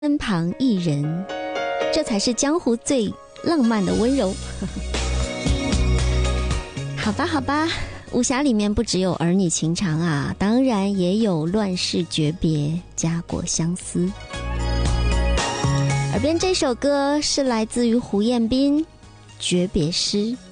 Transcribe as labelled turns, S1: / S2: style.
S1: 身旁一人，这才是江湖最浪漫的温柔。好吧，好吧，武侠里面不只有儿女情长啊，当然也有乱世诀别、家国相思。耳边这首歌是来自于胡彦斌《诀别诗》。